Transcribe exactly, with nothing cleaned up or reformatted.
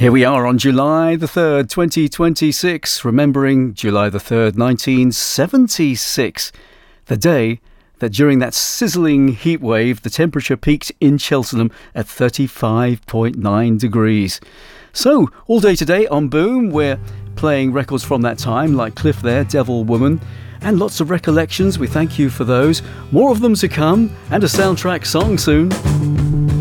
Here we are on July the third, twenty twenty-six, remembering July the third, nineteen seventy-six, the day that during that sizzling heat wave, the temperature peaked in Cheltenham at thirty-five point nine degrees. So, all day today on Boom, we're playing records from that time, like Cliff there, Devil Woman, and lots of recollections. We thank you for those. More of them to come, and a soundtrack song soon.